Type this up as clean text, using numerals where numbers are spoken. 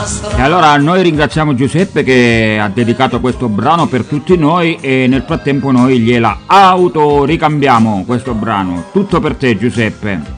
E allora noi ringraziamo Giuseppe che ha dedicato questo brano per tutti noi e nel frattempo noi gliela autoricambiamo questo brano. Tutto per te Giuseppe.